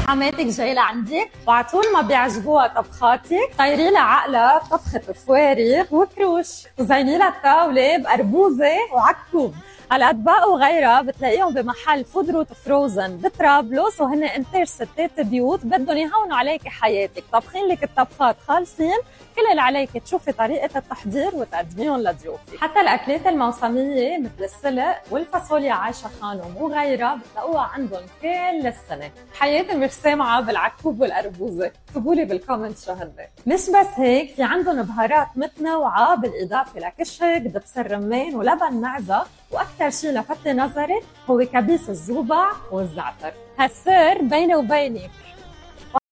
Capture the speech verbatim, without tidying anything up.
حماتك جاي لعندي وعطول ما بيعجبوها طبخاتك، طيري لها عقلها طبخة فوارغ وكروش وزيني لها الطاولة بأربوزة وعكوب. هالأطباق وغيرها بتلاقيهم بمحل فود روت فروزن بطرابلس، وهن انتاج ستات بيوت بدهم يهونوا عليكي حياتك، طبخين لك الطبخات خالصين، كل اللي عليك تشوفي طريقة التحضير وتقدميهم لضيوفك. حتى الأكلات الموسمية مثل السلق والفاصوليا عايشة خانم وغيرها بتلاقوها عندهم كل السنة. حياتي مش سامعة بالعكوب والأربوزة، اكتبوا لي بالكومنت شو هن. مش بس هيك، في عندهم بهارات متنوعة بالإضافة لكشك، دبس الرمان ولبن معزة، وأكثر شيء لفت نظري هو كبيس الزوبع والزعتر. هالسر بيني وبيني